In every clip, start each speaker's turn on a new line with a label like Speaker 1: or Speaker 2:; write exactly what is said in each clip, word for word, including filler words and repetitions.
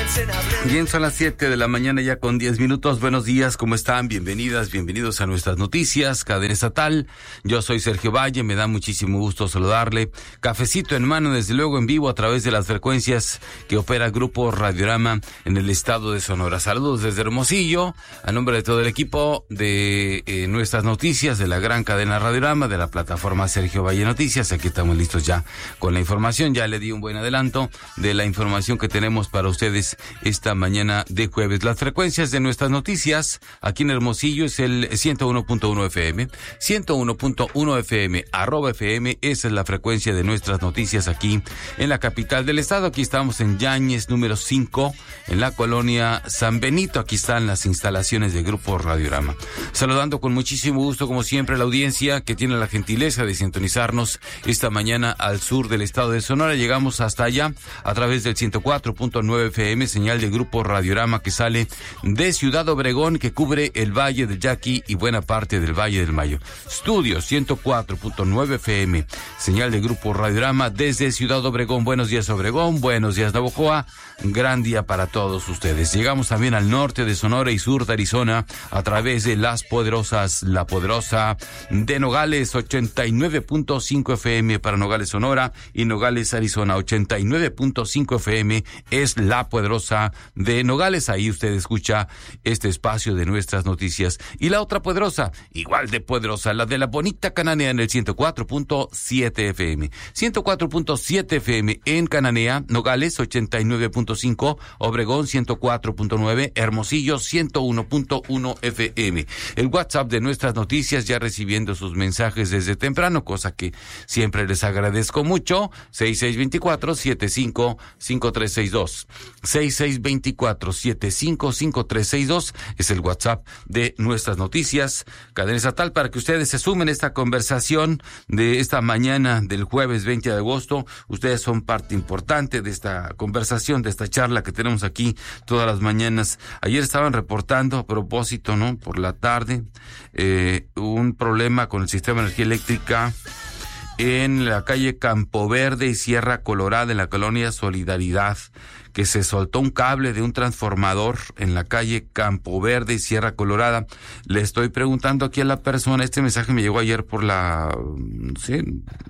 Speaker 1: Bien, son las siete de la mañana ya con diez minutos. Buenos días, ¿cómo están? Bienvenidas, bienvenidos a nuestras noticias, Cadena Estatal. Yo soy Sergio Valle, me da muchísimo gusto saludarle. Cafecito en mano, desde luego en vivo a través de las frecuencias que opera Grupo Radiorama en el estado de Sonora. Saludos desde Hermosillo, a nombre de todo el equipo de eh, nuestras noticias, de la gran cadena Radiorama, de la plataforma Sergio Valle Noticias. Aquí estamos listos ya con la información. Ya le di un buen adelanto de la información que tenemos para ustedes esta mañana de jueves. Las frecuencias de nuestras noticias aquí en Hermosillo es el ciento uno punto uno F M, ciento uno punto uno F M, arroba F M, esa es la frecuencia de nuestras noticias aquí en la capital del estado. Aquí estamos en Yáñez número cinco, en la colonia San Benito. Aquí están las instalaciones de Grupo Radiorama. Saludando con muchísimo gusto, como siempre, a la audiencia que tiene la gentileza de sintonizarnos esta mañana al sur del estado de Sonora. Llegamos hasta allá a través del ciento cuatro punto nueve F M, señal de Grupo Radiorama que sale de Ciudad Obregón, que cubre el Valle del Yaqui y buena parte del Valle del Mayo. Estudio ciento cuatro punto nueve F M, señal de Grupo Radiorama desde Ciudad Obregón. Buenos días, Obregón, buenos días, Navojoa. Gran día para todos ustedes. Llegamos también al norte de Sonora y sur de Arizona a través de las poderosas, la poderosa de Nogales, ochenta y nueve punto cinco F M para Nogales, Sonora, y Nogales, Arizona, ochenta y nueve punto cinco F M es la poderosa de Nogales. Ahí usted escucha este espacio de nuestras noticias. Y la otra poderosa, igual de poderosa, la de la bonita Cananea en el ciento cuatro punto siete F M. ciento cuatro punto siete F M en Cananea, Nogales ochenta y nueve punto cinco, Obregón ciento cuatro punto nueve, Hermosillo ciento uno punto uno F M. El WhatsApp de nuestras noticias ya recibiendo sus mensajes desde temprano, cosa que siempre les agradezco mucho. seis seis dos cuatro, siete cinco cinco tres seis dos. seis seis dos cuatro, siete cinco cinco tres seis dos es el WhatsApp de nuestras noticias, Cadena Estatal, para que ustedes se sumen a esta conversación de esta mañana del jueves veinte de agosto. Ustedes son parte importante de esta conversación, de esta charla que tenemos aquí todas las mañanas. Ayer estaban reportando, a propósito, ¿no?, por la tarde, eh, un problema con el sistema de energía eléctrica en la calle Campo Verde y Sierra Colorada, en la colonia Solidaridad, que se soltó un cable de un transformador en la calle Campo Verde y Sierra Colorada. Le estoy preguntando aquí a la persona, este mensaje me llegó ayer por la, no sé,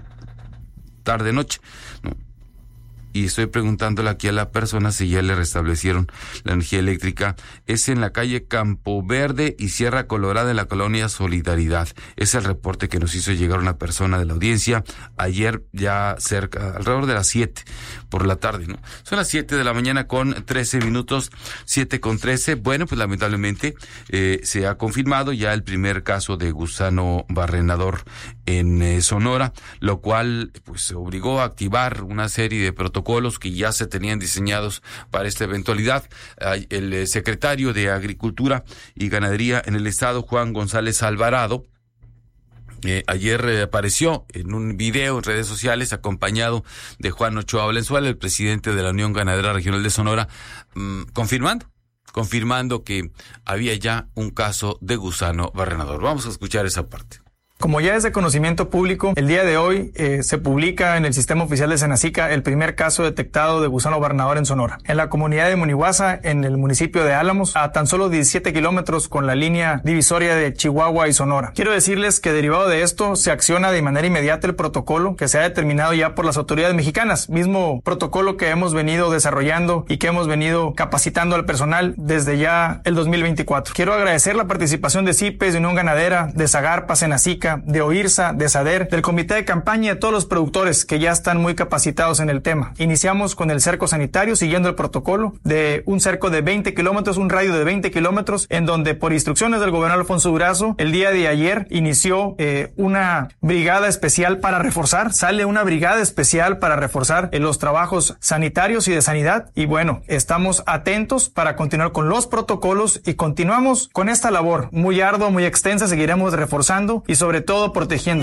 Speaker 1: tarde noche, ¿no? Y estoy preguntándole aquí a la persona si ya le restablecieron la energía eléctrica. Es en la calle Campo Verde y Sierra Colorada, en la colonia Solidaridad. Es el reporte que nos hizo llegar una persona de la audiencia ayer, ya cerca, alrededor de las siete por la tarde, ¿no? Son las siete de la mañana con trece minutos, siete con trece. Bueno, pues lamentablemente eh, se ha confirmado ya el primer caso de gusano barrenador en eh, Sonora, lo cual pues obligó a activar una serie de protocolos que ya se tenían diseñados para esta eventualidad. El secretario de Agricultura y Ganadería en el estado, Juan González Alvarado, Eh, ayer eh, apareció en un video en redes sociales acompañado de Juan Ochoa Valenzuela, el presidente de la Unión Ganadera Regional de Sonora, mmm, confirmando, confirmando que había ya un caso de gusano barrenador. Vamos a escuchar esa parte.
Speaker 2: Como ya es de conocimiento público, el día de hoy eh, se publica en el Sistema Oficial de Senacica el primer caso detectado de gusano barrenador en Sonora. En la comunidad de Munihuasa, en el municipio de Álamos, a tan solo diecisiete kilómetros con la línea divisoria de Chihuahua y Sonora. Quiero decirles que derivado de esto se acciona de manera inmediata el protocolo que se ha determinado ya por las autoridades mexicanas, mismo protocolo que hemos venido desarrollando y que hemos venido capacitando al personal desde ya el dos mil veinticuatro. Quiero agradecer la participación de CIPES, de Unión Ganadera, de Zagarpa, Senacica, de OIRSA, de SADER, del comité de campaña y de todos los productores que ya están muy capacitados en el tema. Iniciamos con el cerco sanitario siguiendo el protocolo de un cerco de veinte kilómetros, un radio de veinte kilómetros, en donde por instrucciones del gobernador Alfonso Durazo, el día de ayer inició eh, una brigada especial para reforzar, sale una brigada especial para reforzar eh, los trabajos sanitarios y de sanidad, y bueno, estamos atentos para continuar con los protocolos y continuamos con esta labor muy ardua, muy extensa, seguiremos reforzando y sobre todo protegiendo.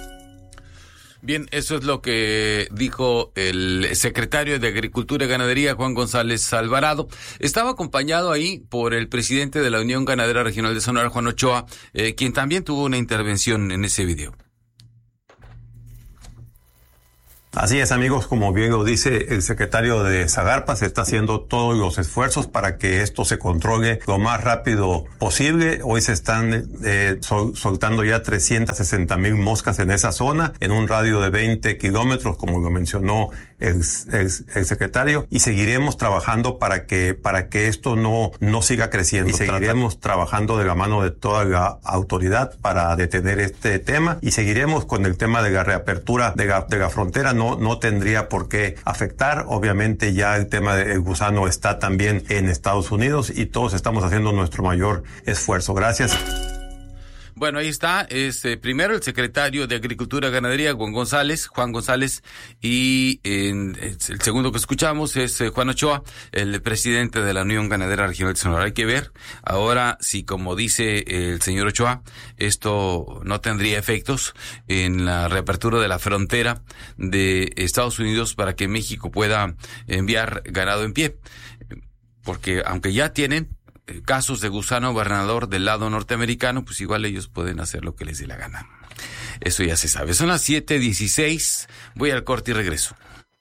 Speaker 1: Bien, eso es lo que dijo el secretario de Agricultura y Ganadería, Juan González Alvarado. Estaba acompañado ahí por el presidente de la Unión Ganadera Regional de Sonora, Juan Ochoa, eh, quien también tuvo una intervención en ese video.
Speaker 3: Así es, amigos, como bien lo dice el secretario de Zagarpa, se está haciendo todos los esfuerzos para que esto se controle lo más rápido posible. Hoy se están eh, sol, soltando ya trescientas sesenta mil moscas en esa zona, en un radio de veinte kilómetros, como lo mencionó el, el, el secretario, y seguiremos trabajando para que para que esto no no siga creciendo. Y seguiremos trabajando de la mano de toda la autoridad para detener este tema, y seguiremos con el tema de la reapertura de la, de la frontera. No, no tendría por qué afectar. Obviamente ya el tema del gusano está también en Estados Unidos y todos estamos haciendo nuestro mayor esfuerzo. Gracias.
Speaker 1: Bueno, ahí está, es eh, primero el secretario de Agricultura y Ganadería, Juan González, Juan González, y eh, el segundo que escuchamos es eh, Juan Ochoa, el presidente de la Unión Ganadera Regional de Sonora. Hay que ver ahora si, como dice el señor Ochoa, esto no tendría efectos en la reapertura de la frontera de Estados Unidos para que México pueda enviar ganado en pie, porque aunque ya tienen casos de gusano gobernador del lado norteamericano, pues igual ellos pueden hacer lo que les dé la gana. Eso ya se sabe. Son las siete dieciséis. Voy al corte y regreso.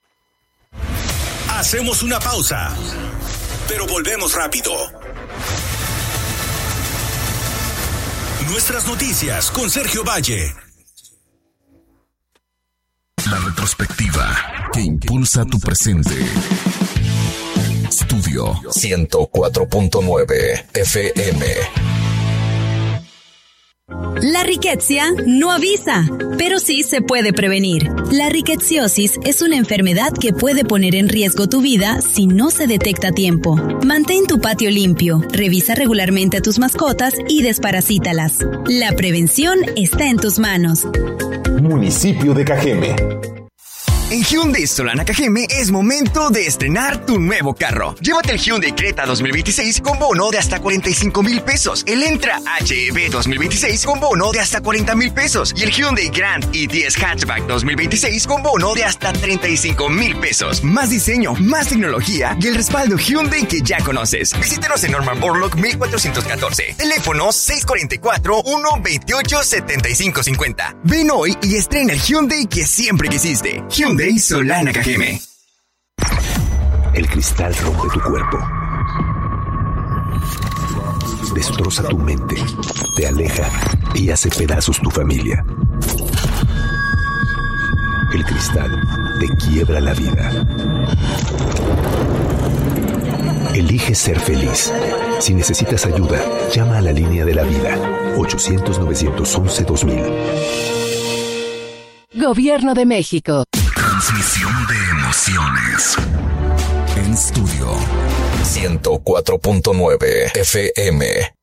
Speaker 4: Hacemos una pausa, pero volvemos rápido. Nuestras noticias con Sergio Valle.
Speaker 5: La retrospectiva que impulsa tu presente. Estudio ciento cuatro punto nueve F M.
Speaker 6: La riquezia no avisa, pero sí se puede prevenir. La riqueciosis es una enfermedad que puede poner en riesgo tu vida si no se detecta a tiempo. Mantén tu patio limpio, revisa regularmente a tus mascotas y desparasítalas. La prevención está en tus manos.
Speaker 7: Municipio de Cajeme.
Speaker 8: En Hyundai Solana Cajeme es momento de estrenar tu nuevo carro. Llévate el Hyundai Creta dos mil veintiséis con bono de hasta cuarenta y cinco mil pesos. El Entra H E V dos mil veintiséis con bono de hasta cuarenta mil pesos. Y el Hyundai Grand i diez Hatchback dos mil veintiséis con bono de hasta treinta y cinco mil pesos. Más diseño, más tecnología y el respaldo Hyundai que ya conoces. Visítanos en Norman Borlaug mil cuatrocientos catorce. Teléfono seis cuatro cuatro, uno dos ocho, siete cinco cinco cero. Ven hoy y estrena el Hyundai que siempre quisiste. Hyundai Solana Cajeme.
Speaker 7: El cristal rompe tu cuerpo, destroza tu mente, te aleja y hace pedazos tu familia. El cristal te quiebra la vida. Elige ser feliz. Si necesitas ayuda, llama a la línea de la vida. ochocientos, novecientos once, dos mil.
Speaker 9: Gobierno de México.
Speaker 5: Transmisión de emociones. En estudio ciento cuatro punto nueve F M.